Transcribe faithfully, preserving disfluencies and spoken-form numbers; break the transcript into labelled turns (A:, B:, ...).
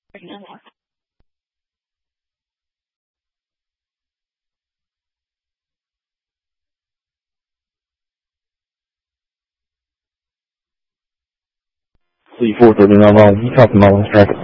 A: C four thirty-nine, you talking about one track.